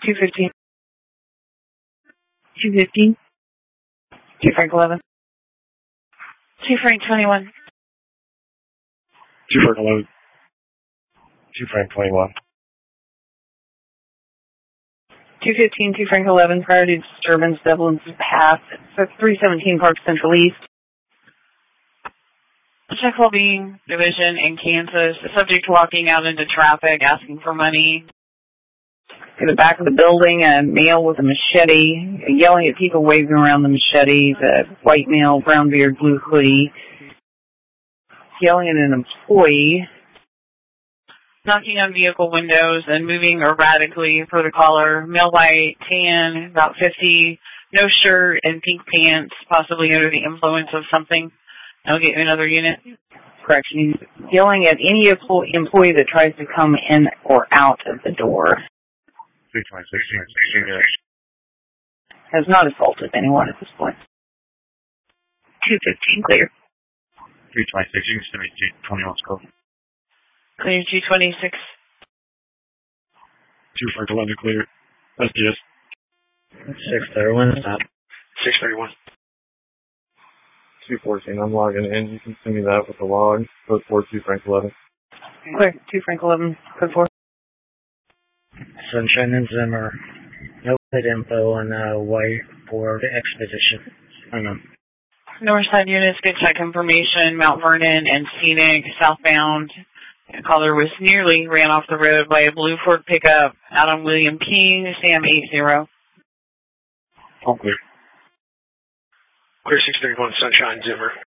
215. 215. 2 Frank 11. 2 Frank 21. 2 Frank 11. 2 Frank 21. 215, 2 Frank 11, prior to disturbance, Devlin's Path, 317 Park Central East. Check Wellbeing Division in Kansas. The subject walking out into traffic, asking for money. In the back of the building, a male with a machete, yelling at people waving around the machete. The white male, brown beard, blue hoodie, yelling at an employee. Knocking on vehicle windows and moving erratically per the caller. Male white, tan, about 50, no shirt and pink pants, possibly under the influence of something. I'll get you another unit. Correction. Yelling at any employee that tries to come in or out of the door. 326. Has not assaulted anyone at this point. 215 clear. 326. You can send me 221 scope. Clear 226. 2 Frank 11 clear. SDS. 631. Stop. 631. 214. I'm logging in. You can send me that with the log. Code 42 Frank 11. Clear 2 Frank 11. Code 4. Sunshine and Zimmer. No good info on whiteboard expedition. Hang on. Northside units get check information. Mount Vernon and Scenic southbound. The caller was nearly ran off the road by a blue Ford pickup out on William King, Sam 80. All clear. Clear 631, Sunshine, Zimmer.